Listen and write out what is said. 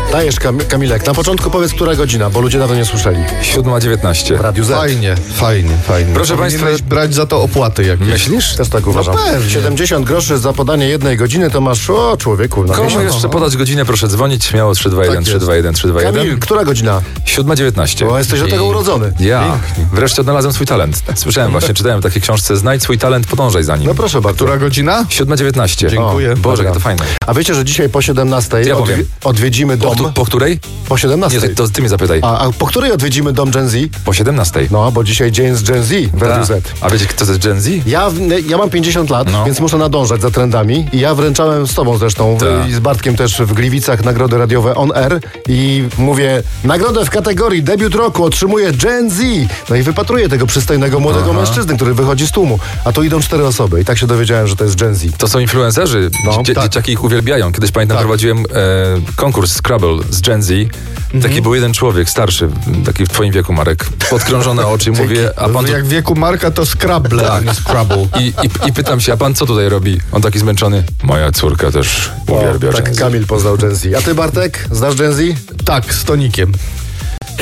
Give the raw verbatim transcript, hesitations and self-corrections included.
Dajesz, Kam- Kamilek. Na początku powiedz, która godzina, bo ludzie dawno nie słyszeli. siódma dziewiętnaście. W Radiu Z. Fajnie, fajnie, fajnie. Proszę Powinieneś państwa- brać za to opłaty jakieś. Myślisz? Też tak uważam. No pewnie. siedemdziesiąt groszy za podanie jednej godziny to masz, o człowieku, na Komu miesiąc. jeszcze podać godzinę? Proszę dzwonić śmiało trzy dwa jeden, Tak trzy jest. dwa jeden, trzy dwa jeden. Kamil, która godzina? siódma dziewiętnaście. Bo jesteś do tego urodzony. Ja. Wreszcie odnalazłem swój talent. Słyszałem właśnie, czytałem w takiej książce Znajdź swój talent, podążaj za nim. No proszę bardzo. Która godzina? siódma dziewiętnaście. Dziękuję. O, Boże, Dobra. jak to fajne. A wiecie, że dzisiaj po siedemnastej Ja odwi- powiem. odwiedzimy Po, dom? któ- po której? Po Nie, siedemnastej. to, to ty mi zapytaj. A, a po której odwiedzimy dom Gen Z? Po siedemnastej. No, bo dzisiaj dzień z Gen Z w Radiu Z. A wiecie, kto to jest Gen Z? Ja, ja mam pięćdziesiąt lat, No. więc muszę nadążać za trendami i ja wręczałem z tobą zresztą Tak. i z Bartkiem też w Gliwicach nagrody radiowe On Air i mówię, nagrodę w kategorii debiut roku otrzymuje Gen Z. No i wypatruję tego przystojnego młodego Aha. mężczyzny, który wychodzi z tłumu, a tu idą cztery osoby i tak się dowiedziałem, że to jest Gen Z. To są influencerzy. No, Dzie- tak. Dzieciaki ich uwielbiają. Kiedyś pamiętam, Tak. prowadziłem e, konkurs Scrabble z Gen Z. Taki był jeden człowiek, starszy, taki w twoim wieku, Marek. Podkrążone oczy, mówię, a pan tu... Jak w wieku Marka to Scrabble, a nie Scrabble. I, i, I pytam się, a pan co tutaj robi? On taki zmęczony. Moja córka też uwielbia tak Gen Z. Kamil poznał Gen Z. A ty, Bartek, znasz Gen Z? Tak, z tonikiem.